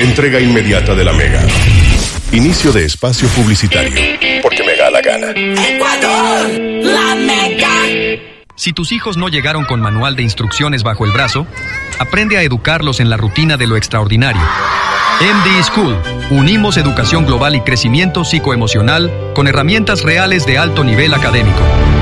Entrega inmediata de la Mega. Inicio de espacio publicitario. Porque me da la gana. ¡Ecuador! ¡La Mega! Si tus hijos no llegaron con manual de instrucciones bajo el brazo, aprende a educarlos en la rutina de lo extraordinario. MD School. Unimos educación global y crecimiento psicoemocional con herramientas reales de alto nivel académico.